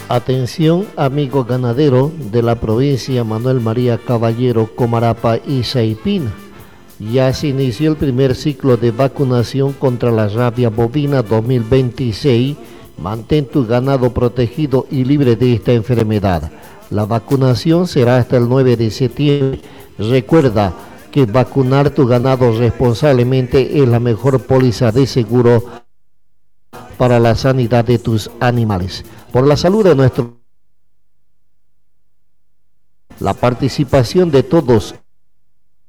Atención, amigo ganadero de la provincia Manuel María Caballero, Comarapa y Saipina. Ya se inició el primer ciclo de vacunación contra la rabia bovina 2026. Mantén tu ganado protegido y libre de esta enfermedad. La vacunación será hasta el 9 de septiembre. Recuerda que vacunar tu ganado responsablemente es la mejor póliza de seguro para la sanidad de tus animales. Por la salud de nuestro... La participación de todos